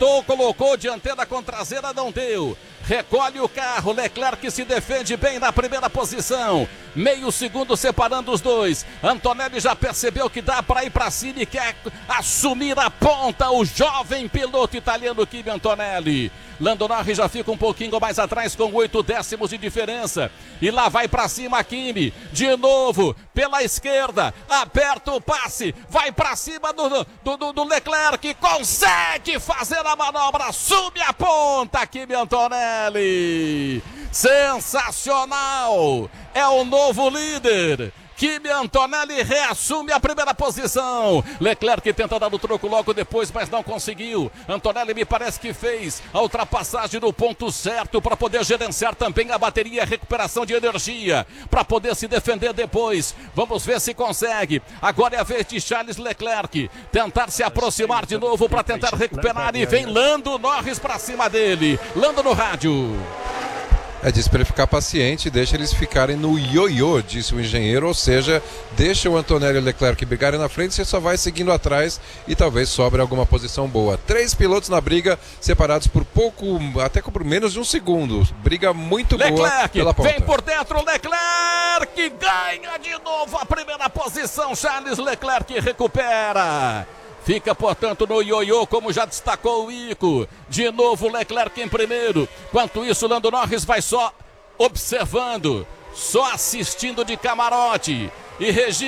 tentou, colocou dianteira com traseira, não deu. Recolhe o carro, Leclerc se defende bem na primeira posição. Meio segundo separando os dois. Antonelli já percebeu que dá para ir para cima e quer assumir a ponta. O jovem piloto italiano Kimi Antonelli. Lando Norris já fica um pouquinho mais atrás com 8 décimos de diferença. E lá vai para cima Kimi. De novo, pela esquerda. Aperta o passe. Vai para cima do Leclerc. Consegue fazer a manobra. Assume a ponta, Kimi Antonelli. Sensacional. É o novo líder. Kimi Antonelli reassume a primeira posição. Leclerc tenta dar o troco logo depois, mas não conseguiu. Antonelli me parece que fez a ultrapassagem no ponto certo para poder gerenciar também a bateria e a recuperação de energia, para poder se defender depois. Vamos ver se consegue. Agora é a vez de Charles Leclerc tentar se aproximar de novo para tentar recuperar, e vem Lando Norris para cima dele. Lando no rádio. Disse para ele ficar paciente, deixa eles ficarem no ioiô, disse o engenheiro, ou seja, deixa o Antonelli e o Leclerc brigarem na frente, você só vai seguindo atrás e talvez sobre alguma posição boa. 3 pilotos na briga, separados por pouco, até por menos de um segundo. Briga muito boa pela ponta. Vem por dentro, Leclerc ganha de novo a primeira posição. Charles Leclerc recupera. Fica, portanto, no ioiô, como já destacou o Ico. De novo, Leclerc em primeiro. Enquanto isso, Lando Norris vai só observando, só assistindo de camarote. E